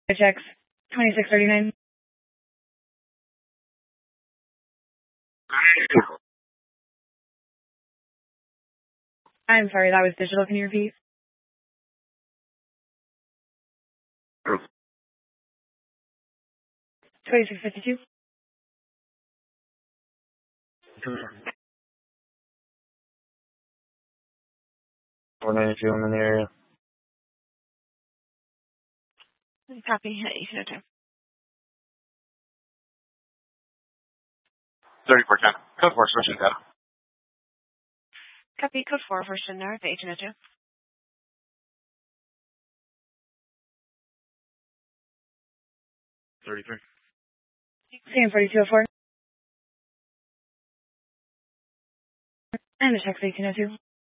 checks 2639. I'm sorry, that was digital. Can you repeat? Oh. 2652. 492, I'm in the area. Copy. 1802. 3410. Code 4, switching data. Copy. Code 4 for North 1802. 33. CM 4204. And the check's 1802.